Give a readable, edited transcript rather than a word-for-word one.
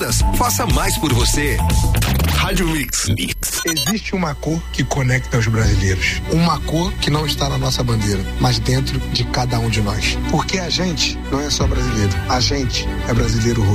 Faça mais por você. Rádio Mix. Existe uma cor que conecta os brasileiros. Uma cor que não está na nossa bandeira, mas dentro de cada um de nós. Porque a gente não é só brasileiro. A gente é brasileiro.